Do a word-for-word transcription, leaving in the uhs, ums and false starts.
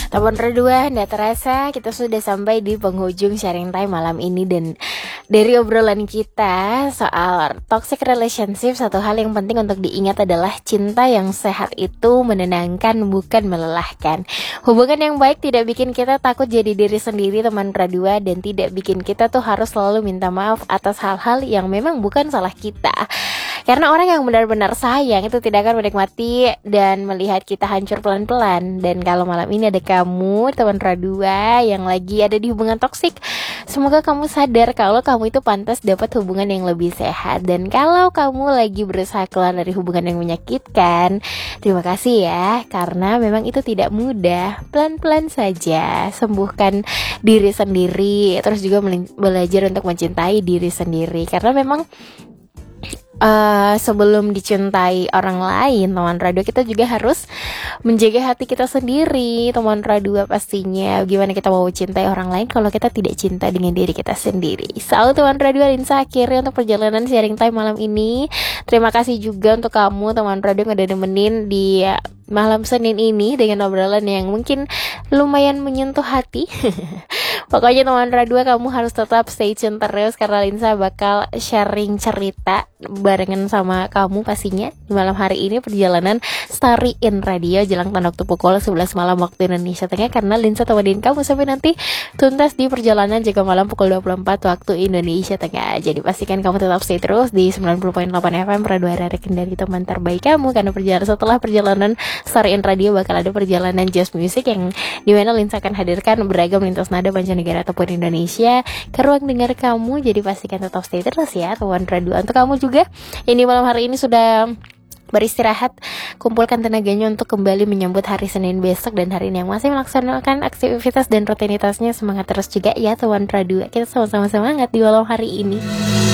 Teman berdua, tidak terasa kita sudah sampai di penghujung sharing time malam ini. Dan dari obrolan kita soal toxic relationship, satu hal yang penting untuk diingat adalah cinta yang sehat itu menenangkan, bukan melelahkan. Hubungan yang baik tidak bikin kita takut jadi diri sendiri, teman berdua, dan tidak bikin kita tuh harus selalu minta maaf atas hal-hal yang memang bukan salah kita. Karena orang yang benar-benar sayang itu tidak akan menikmati dan melihat kita hancur pelan-pelan. Dan kalau malam ini ada kamu, teman Radua, yang lagi ada di hubungan toksik, semoga kamu sadar kalau kamu itu pantas dapat hubungan yang lebih sehat. Dan kalau kamu lagi berusaha keluar dari hubungan yang menyakitkan, terima kasih ya, karena memang itu tidak mudah. Pelan-pelan saja sembuhkan diri sendiri, terus juga belajar untuk mencintai diri sendiri. Karena memang Uh, sebelum dicintai orang lain, teman Radua, kita juga harus menjaga hati kita sendiri, teman Radua. Pastinya gimana kita mau cintai orang lain kalau kita tidak cinta dengan diri kita sendiri. Selalu teman Radua, Linsa akhirnya untuk perjalanan sharing time malam ini. Terima kasih juga untuk kamu, teman Radua, yang udah nemenin di malam Senin ini dengan obrolan yang mungkin lumayan menyentuh hati. Pokoknya teman Radua, kamu harus tetap stay tune terus, karena Linsa bakal sharing cerita barengan sama kamu pastinya di malam hari ini, perjalanan Story in Radio jelang tanda waktu pukul sebelas malam waktu Indonesia Tengah. Karena Linsa temenin kamu sampai nanti tuntas di perjalanan jaga malam pukul dua puluh empat waktu Indonesia Tengah. Jadi pastikan kamu tetap stay terus di sembilan puluh koma delapan F M Radua Rarekin, dari teman terbaik kamu. Karena perjalanan setelah perjalanan Story in Radio bakal ada perjalanan Just Music yang dimana Linsa akan hadirkan beragam lintas nada mancanegara ataupun Indonesia ke ruang dengar kamu. Jadi pastikan tetap stay terus ya, teman Radua. Untuk kamu juga ini malam hari ini sudah beristirahat, kumpulkan tenaganya untuk kembali menyambut hari Senin besok dan hari ini yang masih melaksanakan aktivitas dan rutinitasnya. Semangat terus juga ya, teman Radua. Kita sama-sama semangat di malam hari ini.